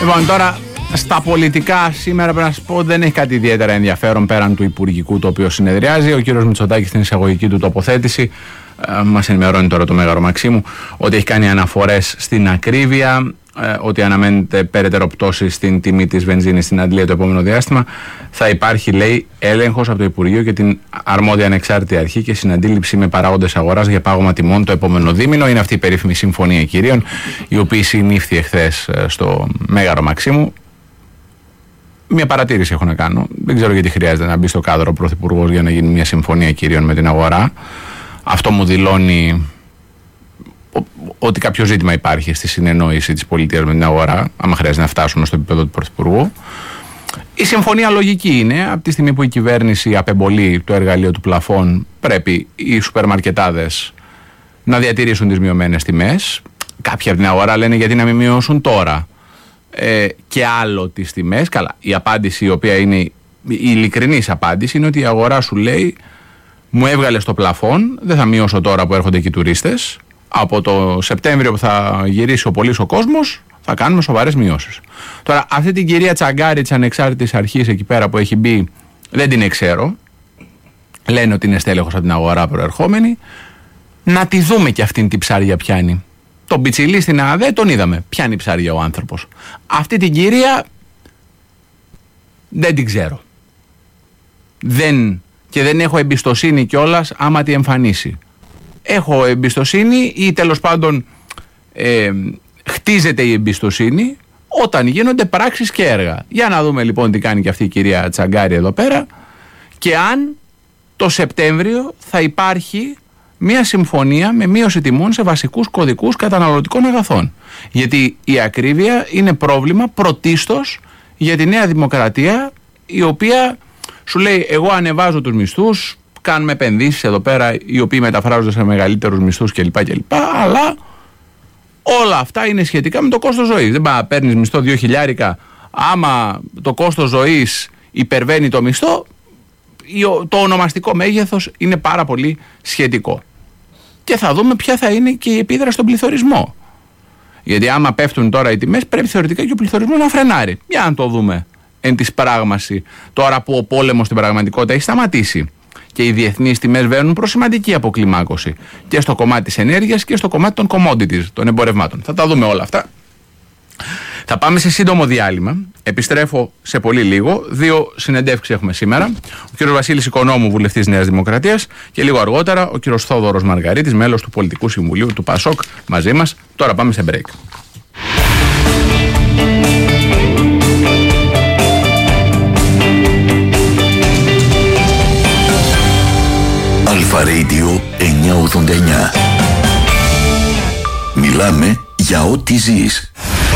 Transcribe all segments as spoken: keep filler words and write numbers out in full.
Λοιπόν, τώρα στα πολιτικά σήμερα πρέπει να σας πω δεν έχει κάτι ιδιαίτερα ενδιαφέρον πέραν του Υπουργικού το οποίο συνεδριάζει. Ο κύριος Μητσοτάκης στην εισαγωγική του τοποθέτηση ε, μας ενημερώνει τώρα το Μέγαρο Μαξίμου ότι έχει κάνει αναφορές στην ακρίβεια, ε, ότι αναμένεται περαιτέρω πτώση στην τιμή της βενζίνης στην Αντλία το επόμενο διάστημα. Θα υπάρχει, λέει, έλεγχος από το Υπουργείο και την αρμόδια ανεξάρτητη αρχή και συναντήληψη με παράγοντες αγοράς για πάγωμα τιμών το επόμενο δίμηνο. Είναι αυτή η περίφημη συμφωνία κυρίων, η οποία συνήφθη εχθές στο Μέγαρο Μαξίμου. Μια παρατήρηση έχω να κάνω. Δεν ξέρω γιατί χρειάζεται να μπει στο κάδρο ο Πρωθυπουργός για να γίνει μια συμφωνία κυρίων με την αγορά. Αυτό μου δηλώνει ότι κάποιο ζήτημα υπάρχει στη συνεννόηση της πολιτείας με την αγορά, άμα χρειάζεται να φτάσουμε στο επίπεδο του Πρωθυπουργού. Η συμφωνία λογική είναι, από τη στιγμή που η κυβέρνηση απεμπολεί το εργαλείο του πλαφών, πρέπει οι σούπερμαρκετάδες να διατηρήσουν τις μειωμένες τιμές. Κάποιοι από την αγορά λένε γιατί να μην μειώσουν τώρα ε, και άλλο τις τιμές. Καλά, η απάντηση η οποία είναι η ειλικρινής απάντηση είναι ότι η αγορά σου λέει μου έβγαλε στο πλαφόν, δεν θα μειώσω τώρα που έρχονται και οι τουρίστες. Από το Σεπτέμβριο που θα γυρίσει ο πολύς ο κόσμος θα κάνουμε σοβαρές μειώσεις. Τώρα αυτή την κυρία Τσαγκάρη της ανεξάρτητης αρχής εκεί πέρα που έχει μπει δεν την ξέρω. Λένε ότι είναι στέλεχος από την αγορά προερχόμενη. Να τη δούμε και αυτήν την ψάρια πιάνει. Τον πιτσιλί στην ΑΔΕ τον είδαμε. Πιάνει ψάρια ο άνθρωπος. Αυτή την κυρία δεν την ξέρω. Δεν, και δεν έχω εμπιστοσύνη κιόλας άμα τη εμφανίσει. Έχω εμπιστοσύνη ή τέλος πάντων ε, χτίζεται η εμπιστοσύνη όταν γίνονται πράξεις και έργα. Για να δούμε λοιπόν τι κάνει και αυτή η κυρία Τσαγκάρη εδώ πέρα και αν το Σεπτέμβριο θα υπάρχει μια συμφωνία με μείωση τιμών σε βασικούς κωδικούς καταναλωτικών αγαθών. Γιατί η ακρίβεια είναι πρόβλημα πρωτίστως για τη Νέα Δημοκρατία, η οποία σου λέει εγώ ανεβάζω τους μισθούς, κάνουμε επενδύσεις εδώ πέρα οι οποίοι μεταφράζονται σε μεγαλύτερους μισθούς κλπ, κλπ. Αλλά όλα αυτά είναι σχετικά με το κόστος ζωής. Δεν πάει να παίρνεις μισθό δύο χιλιάρικα, άμα το κόστος ζωής υπερβαίνει το μισθό, το ονομαστικό μέγεθος είναι πάρα πολύ σχετικό. Και θα δούμε ποια θα είναι και η επίδραση στον πληθωρισμό. Γιατί άμα πέφτουν τώρα οι τιμές, πρέπει θεωρητικά και ο πληθωρισμός να φρενάρει. Για να το δούμε εν της πράγμαση, τώρα που ο πόλεμος στην πραγματικότητα έχει σταματήσει και οι διεθνείς τιμές βαίνουν προς σημαντική αποκλιμάκωση και στο κομμάτι της ενέργειας και στο κομμάτι των commodities, των εμπορευμάτων. Θα τα δούμε όλα αυτά. Θα πάμε σε σύντομο διάλειμμα. Επιστρέφω σε πολύ λίγο. Δύο συνεντεύξεις έχουμε σήμερα. Ο κύριος Βασίλης Οικονόμου, βουλευτής Νέας Δημοκρατίας, και λίγο αργότερα ο κύριος Θόδωρος Μαργαρίτης, μέλος του Πολιτικού Συμβουλίου του ΠΑΣΟΚ, μαζί μας. Τώρα πάμε σε break. Αλφα Radio εννιακόσια ογδόντα εννιά. Μιλάμε για ό,τι ζεις.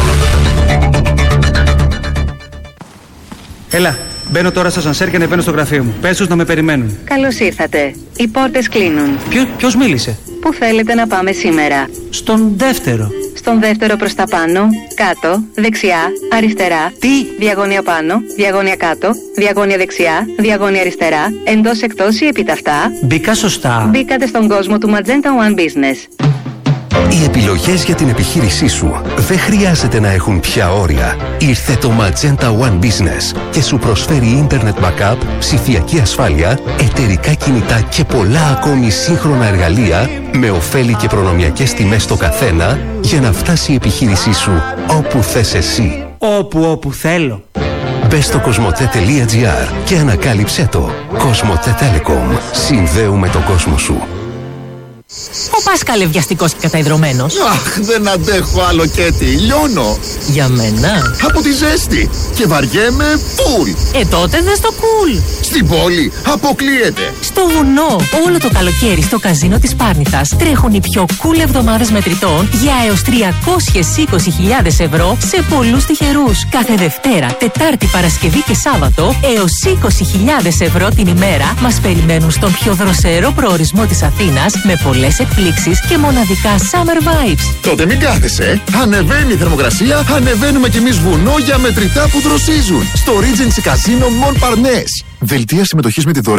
Έλα, μπαίνω τώρα στο σανσέρ και ανεβαίνω στο γραφείο μου. Πες τους να με περιμένουν. Καλώς ήρθατε. Οι πόρτες κλείνουν. Ποιο, ποιος μίλησε? Πού θέλετε να πάμε σήμερα? Στον δεύτερο. Στον δεύτερο προς τα πάνω, κάτω, δεξιά, αριστερά. Τι? Διαγώνια πάνω, διαγώνια κάτω, διαγώνια δεξιά, διαγώνια αριστερά, εντός εκτός ή επιταυτά. Μπήκα σωστά. Μπήκατε στον κόσμο του Magenta One Business. Οι επιλογές για την επιχείρησή σου δεν χρειάζεται να έχουν πια όρια. Ήρθε το Magenta One Business και σου προσφέρει Internet Backup, ψηφιακή ασφάλεια, εταιρικά κινητά και πολλά ακόμη σύγχρονα εργαλεία με ωφέλη και προνομιακές τιμές στο καθένα για να φτάσει η επιχείρησή σου όπου θες εσύ. Όπου όπου θέλω. Μπες στο κοσμοτέ τελεία τζι άρ και ανακάλυψέ το. Κοσμοτέ Telecom. Συνδέουμε τον κόσμο σου. Ο Πάσχαλε βιαστικός και καταϊδρωμένος. Αχ, δεν αντέχω άλλο Κέτι, λιώνω. Για μένα. Από τη ζέστη και βαριέμαι φουλ. Ε, τότε δες το κουλ. Στην πόλη αποκλείεται. Στο βουνό, όλο το καλοκαίρι στο καζίνο της Πάρνηθας τρέχουν οι πιο cool εβδομάδες μετρητών για έως τριακόσιες είκοσι χιλιάδες ευρώ σε πολλούς τυχερούς. Κάθε Δευτέρα, Τετάρτη, Παρασκευή και Σάββατο έως είκοσι χιλιάδες ευρώ την ημέρα μας περιμένουν στον πιο δροσερό προορισμό της Αθήνας με πολλές εκπλήξεις και μοναδικά summer vibes. Τότε μην κάθεσαι. Ανεβαίνει η θερμοκρασία, ανεβαίνουμε κι εμείς βουνό για μετρητά που δροσίζουν. Στο Regency Casino Montparnasse. Δελτία συμμετοχής με τη δωρεάν